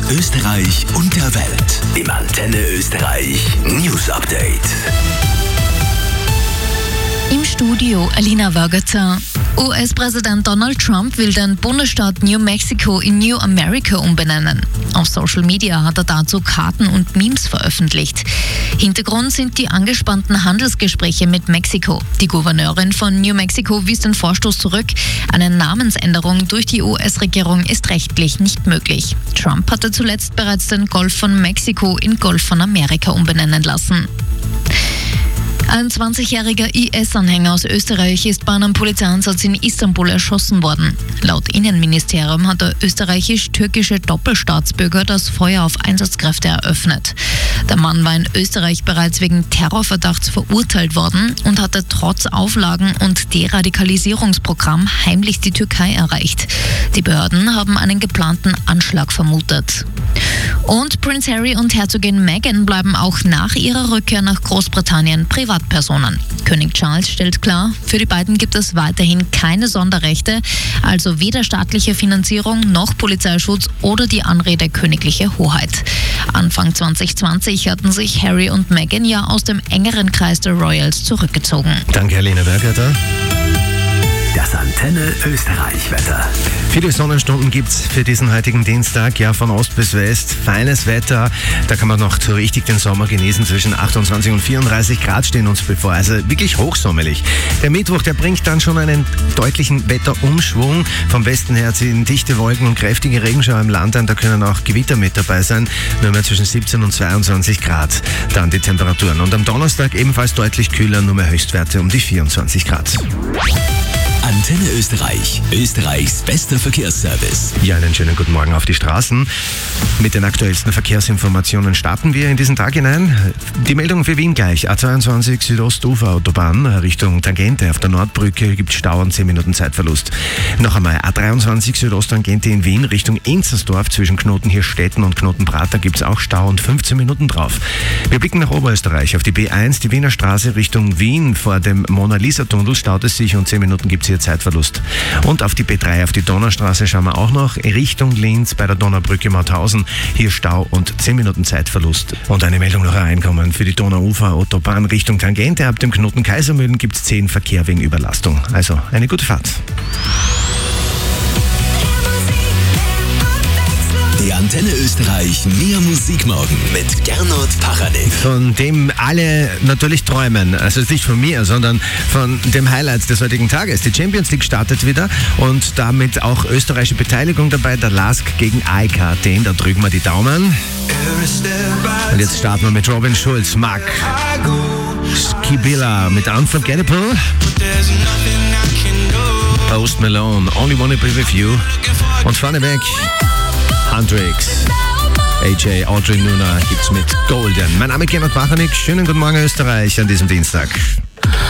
Österreich und der Welt. Im Antenne Österreich News Update. Im Studio Alina Wörgerter. US-Präsident Donald Trump will den Bundesstaat New Mexico in New America umbenennen. Auf Social Media hat er dazu Karten und Memes veröffentlicht. Hintergrund sind die angespannten Handelsgespräche mit Mexiko. Die Gouverneurin von New Mexico wies den Vorstoß zurück. Eine Namensänderung durch die US-Regierung ist rechtlich nicht möglich. Trump hatte zuletzt bereits den Golf von Mexiko in Golf von Amerika umbenennen lassen. Ein 20-jähriger IS-Anhänger aus Österreich ist bei einem Polizeieinsatz in Istanbul erschossen worden. Laut Innenministerium hat der österreichisch-türkische Doppelstaatsbürger das Feuer auf Einsatzkräfte eröffnet. Der Mann war in Österreich bereits wegen Terrorverdachts verurteilt worden und hatte trotz Auflagen und Deradikalisierungsprogramm heimlich die Türkei erreicht. Die Behörden haben einen geplanten Anschlag vermutet. Und Prince Harry und Herzogin Meghan bleiben auch nach ihrer Rückkehr nach Großbritannien Privatpersonen. König Charles stellt klar, für die beiden gibt es weiterhin keine Sonderrechte, also weder staatliche Finanzierung noch Polizeischutz oder die Anrede königliche Hoheit. Anfang 2020 hatten sich Harry und Meghan ja aus dem engeren Kreis der Royals zurückgezogen. Danke, Alina Wörgerter. Das Antenne Österreich Wetter. Viele Sonnenstunden gibt's für diesen heutigen Dienstag, ja, von Ost bis West. Feines Wetter, da kann man noch so richtig den Sommer genießen. Zwischen 28 und 34 Grad stehen uns bevor, also wirklich hochsommerlich. Der Mittwoch, der bringt dann schon einen deutlichen Wetterumschwung. Vom Westen her ziehen dichte Wolken und kräftige Regenschauer im Land ein, da können auch Gewitter mit dabei sein. Nur mehr zwischen 17 und 22 Grad dann die Temperaturen. Und am Donnerstag ebenfalls deutlich kühler, nur mehr Höchstwerte um die 24 Grad. Antenne Österreich, Österreichs bester Verkehrsservice. Ja, einen schönen guten Morgen auf die Straßen. Mit den aktuellsten Verkehrsinformationen starten wir in diesen Tag hinein. Die Meldung für Wien gleich. A22 Südostufer-Autobahn Richtung Tangente auf der Nordbrücke gibt Stau und 10 Minuten Zeitverlust. Noch einmal A23 Südosttangente in Wien Richtung Inzersdorf zwischen Knoten-Hirstetten und Knoten-Prater gibt es auch Stau und 15 Minuten drauf. Wir blicken nach Oberösterreich auf die B1, die Wiener Straße Richtung Wien. Vor dem Mona-Lisa-Tunnel staut es sich und 10 Minuten gibt es hier Zeitverlust. Und auf die B3, auf die Donaustraße schauen wir auch noch. Richtung Linz bei der Donaubrücke Mauthausen. Hier Stau und 10 Minuten Zeitverlust. Und eine Meldung noch reinkommen für die Donauufer-Autobahn Richtung Tangente. Ab dem Knoten Kaisermühlen gibt es 10 Verkehr wegen Überlastung. Also eine gute Fahrt. Die Antenne Österreich mehr Musik morgen mit Gernot Pachernich. Von dem alle natürlich träumen. Also nicht von mir, sondern von dem Highlight des heutigen Tages. Die Champions League startet wieder und damit auch österreichische Beteiligung dabei. Der LASK gegen AEK Athen. Da drücken wir die Daumen. Und jetzt starten wir mit Robin Schulz, Mark Skibilla mit Unforgettable. Post Malone, Only Wanna Be With You. Und vorneweg Hendrix, AJ, Audrey Nuna gibt's mit Golden. Mein Name ist Gernot Pachernich. Schönen guten Morgen Österreich an diesem Dienstag.